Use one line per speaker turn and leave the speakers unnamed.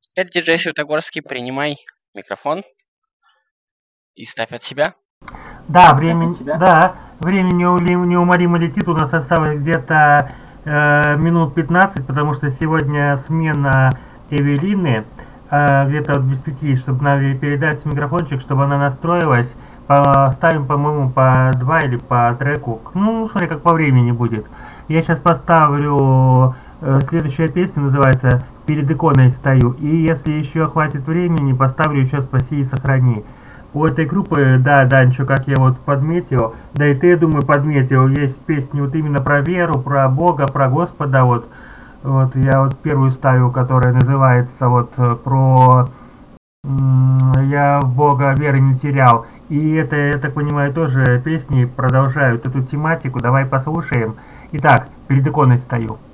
Это диджей Светогорский, принимай микрофон и ставь от себя.
Да, время неумолимо летит, у нас осталось где-то минут 15, потому что сегодня смена Эвелины, где-то вот без пяти, чтобы надо передать микрофончик, чтобы она настроилась. Ставим, по-моему, по два или по треку, ну, смотри, как по времени будет. Я сейчас поставлю, следующая песня называется «Перед иконой стою», и если еще хватит времени, поставлю еще «Спаси и сохрани». У этой группы, да, Данчо, как я вот подметил, да и ты, думаю, подметил, есть песни вот именно про веру, про Бога, про Господа, вот я вот первую ставил, которая называется вот про «Я в Бога веры не терял». И это, я так понимаю, тоже песни продолжают эту тематику, давай послушаем. Итак, перед иконой стою.